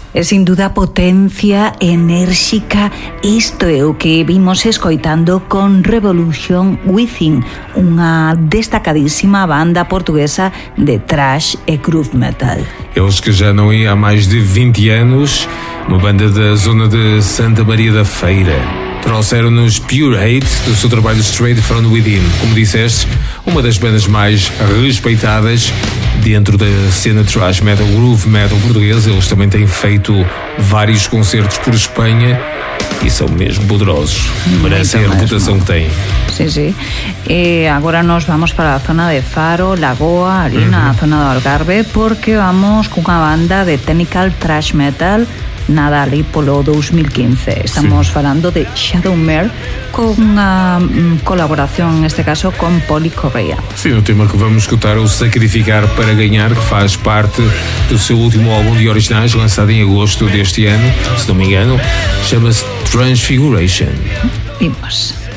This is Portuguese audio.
E sin duda potencia enérxica, isto é o que vimos escoitando con Revolution Within, unha destacadísima banda portuguesa de thrash e groove metal. Eles que já não iam há mais de 20 anos, uma banda da zona de Santa Maria da Feira. Trouxeram-nos Pure Hate do seu trabalho Straight From Within. Como disseste, uma das bandas mais respeitadas dentro da cena thrash metal, groove metal portuguesa. Eles também têm feito vários concertos por Espanha e são mesmo poderosos. Merecem a reputação que têm. Sí, sí. E agora nos vamos para a zona de Faro, Lagoa, ali na zona do Algarve, porque vamos cunha banda de technical thrash metal nada ali polo 2015. Estamos falando de Shadowmare, con unha colaboración, neste caso, con Poli Correa. Sim, o tema que vamos escutar é o Sacrificar para Ganhar, que faz parte do seu último álbum de originais, lançado em agosto deste ano, se não me engano, chama-se Transfiguration. Vimos.